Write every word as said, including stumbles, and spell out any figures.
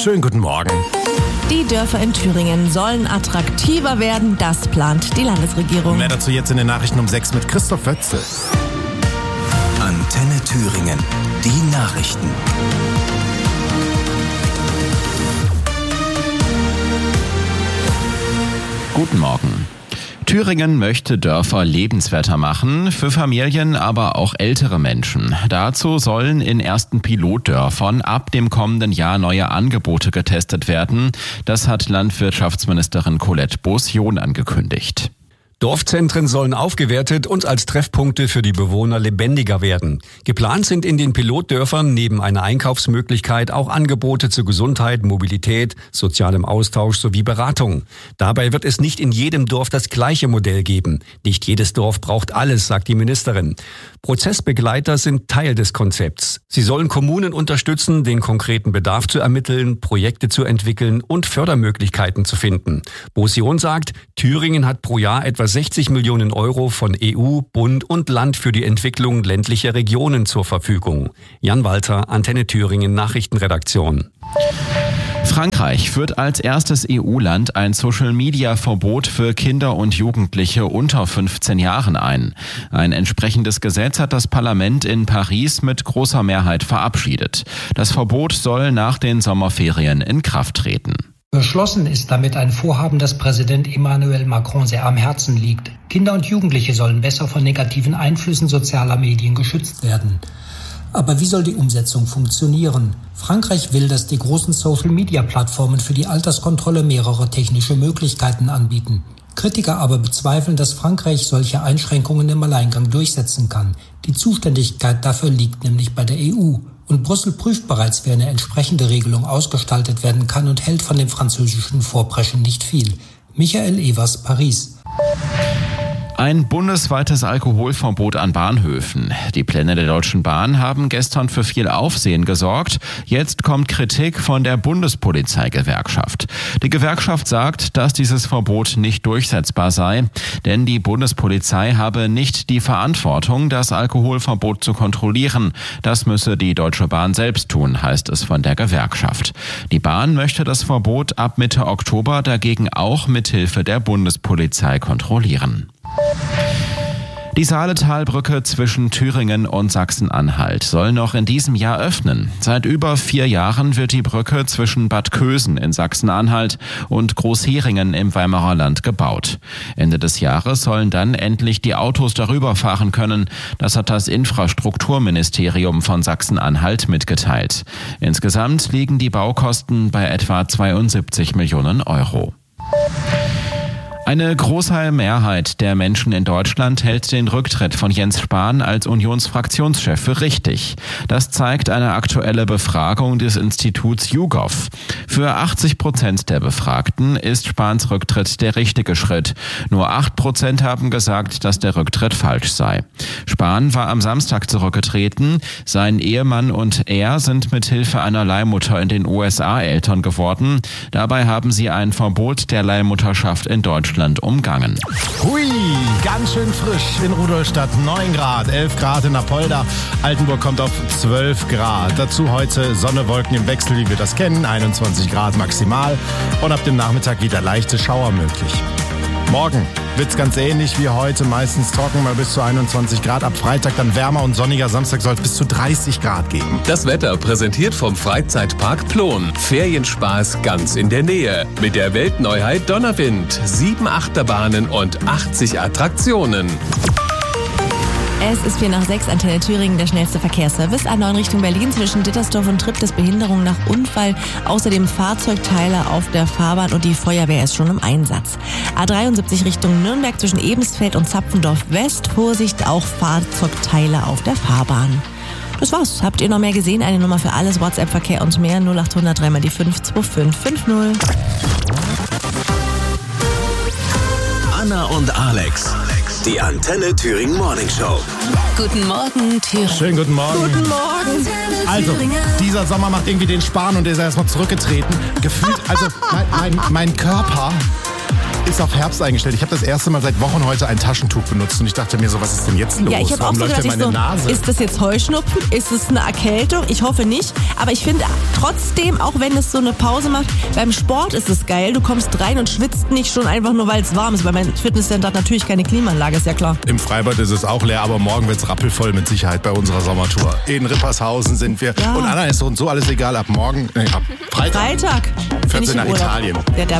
Schönen guten Morgen. Die Dörfer in Thüringen sollen attraktiver werden, das plant die Landesregierung. Mehr dazu jetzt in den Nachrichten um sechs mit Christoph Wötzel. Antenne Thüringen, die Nachrichten. Guten Morgen. Thüringen möchte Dörfer lebenswerter machen, für Familien, aber auch ältere Menschen. Dazu sollen in ersten Pilotdörfern ab dem kommenden Jahr neue Angebote getestet werden. Das hat Landwirtschaftsministerin Colette Beaussion angekündigt. Dorfzentren sollen aufgewertet und als Treffpunkte für die Bewohner lebendiger werden. Geplant sind in den Pilotdörfern neben einer Einkaufsmöglichkeit auch Angebote zu Gesundheit, Mobilität, sozialem Austausch sowie Beratung. Dabei wird es nicht in jedem Dorf das gleiche Modell geben. Nicht jedes Dorf braucht alles, sagt die Ministerin. Prozessbegleiter sind Teil des Konzepts. Sie sollen Kommunen unterstützen, den konkreten Bedarf zu ermitteln, Projekte zu entwickeln und Fördermöglichkeiten zu finden. Beaussion sagt, Thüringen hat pro Jahr etwa sechzig Millionen Euro von E U, Bund und Land für die Entwicklung ländlicher Regionen zur Verfügung. Jan Walter, Antenne Thüringen Nachrichtenredaktion. Frankreich führt als erstes E U-Land ein Social-Media-Verbot für Kinder und Jugendliche unter fünfzehn Jahren ein. Ein entsprechendes Gesetz hat das Parlament in Paris mit großer Mehrheit verabschiedet. Das Verbot soll nach den Sommerferien in Kraft treten. Beschlossen ist damit ein Vorhaben, das Präsident Emmanuel Macron sehr am Herzen liegt. Kinder und Jugendliche sollen besser von negativen Einflüssen sozialer Medien geschützt werden. Aber wie soll die Umsetzung funktionieren? Frankreich will, dass die großen Social-Media-Plattformen für die Alterskontrolle mehrere technische Möglichkeiten anbieten. Kritiker aber bezweifeln, dass Frankreich solche Einschränkungen im Alleingang durchsetzen kann. Die Zuständigkeit dafür liegt nämlich bei der E U. Und Brüssel prüft bereits, wie eine entsprechende Regelung ausgestaltet werden kann und hält von dem französischen Vorpreschen nicht viel. Michael Evers, Paris. Ein bundesweites Alkoholverbot an Bahnhöfen. Die Pläne der Deutschen Bahn haben gestern für viel Aufsehen gesorgt. Jetzt kommt Kritik von der Bundespolizeigewerkschaft. Die Gewerkschaft sagt, dass dieses Verbot nicht durchsetzbar sei, denn die Bundespolizei habe nicht die Verantwortung, das Alkoholverbot zu kontrollieren. Das müsse die Deutsche Bahn selbst tun, heißt es von der Gewerkschaft. Die Bahn möchte das Verbot ab Mitte Oktober dagegen auch mithilfe der Bundespolizei kontrollieren. Die Saaletalbrücke zwischen Thüringen und Sachsen-Anhalt soll noch in diesem Jahr öffnen. Seit über vier Jahren wird die Brücke zwischen Bad Kösen in Sachsen-Anhalt und Großheringen im Weimarer Land gebaut. Ende des Jahres sollen dann endlich die Autos darüber fahren können. Das hat das Infrastrukturministerium von Sachsen-Anhalt mitgeteilt. Insgesamt liegen die Baukosten bei etwa zweiundsiebzig Millionen Euro. Eine große Mehrheit der Menschen in Deutschland hält den Rücktritt von Jens Spahn als Unionsfraktionschef für richtig. Das zeigt eine aktuelle Befragung des Instituts YouGov. Für achtzig Prozent der Befragten ist Spahns Rücktritt der richtige Schritt. Nur acht Prozent haben gesagt, dass der Rücktritt falsch sei. Spahn war am Samstag zurückgetreten. Sein Ehemann und er sind mit Hilfe einer Leihmutter in den U S A Eltern geworden. Dabei haben sie ein Verbot der Leihmutterschaft in Deutschland umgangen. Hui, ganz schön frisch in Rudolstadt, neun Grad, elf Grad in Apolda. Altenburg kommt auf zwölf Grad. Dazu heute Sonne, Wolken im Wechsel, wie wir das kennen, einundzwanzig Grad maximal. Und ab dem Nachmittag wieder leichte Schauer möglich. Morgen wird's ganz ähnlich wie heute, meistens trocken, mal bis zu einundzwanzig Grad. Ab Freitag dann wärmer und sonniger. Samstag soll es bis zu dreißig Grad geben. Das Wetter präsentiert vom Freizeitpark Plon. Ferienspaß ganz in der Nähe. Mit der Weltneuheit Donnerwind. Sieben Achterbahnen und achtzig Attraktionen. Es ist vier nach sechs, Antenne Thüringen, der schnellste Verkehrsservice. A neun Richtung Berlin zwischen Dittersdorf und Tripp, Behinderung nach Unfall. Außerdem Fahrzeugteile auf der Fahrbahn und die Feuerwehr ist schon im Einsatz. A dreiundsiebzig Richtung Nürnberg zwischen Ebensfeld und Zapfendorf West. Vorsicht, auch Fahrzeugteile auf der Fahrbahn. Das war's. Habt ihr noch mehr gesehen? Eine Nummer für alles, WhatsApp-Verkehr und mehr. null acht hundert drei mal die fünf zwei fünf fünf null. Anna und Alex. Die Antenne Thüringen Morning Show. Guten Morgen, Thüringen. Schönen guten Morgen. Guten Morgen. Also, dieser Sommer macht irgendwie den Spahn und der ist erstmal zurückgetreten. Gefühlt, also mein, mein, mein Körper ist auf Herbst eingestellt. Ich habe das erste Mal seit Wochen heute ein Taschentuch benutzt und ich dachte mir so, was ist denn jetzt los? Ja, ich habe auch Warum so läuft gedacht, denn ich meine so, Nase? ist das jetzt Heuschnupfen? Ist es eine Erkältung? Ich hoffe nicht. Aber ich finde trotzdem, auch wenn es so eine Pause macht, beim Sport ist es geil. Du kommst rein und schwitzt nicht schon einfach nur, weil es warm ist. Weil mein Fitnesscenter hat natürlich keine Klimaanlage, ist ja klar. Im Freibad ist es auch leer, aber morgen wird's rappelvoll mit Sicherheit bei unserer Sommertour. In Rippershausen sind wir. Ja. Und Anna ist uns so alles egal ab morgen, nee, ab Freitag. Freitag. bin fährt ich sie im nach Urlaub. Italien. Der, der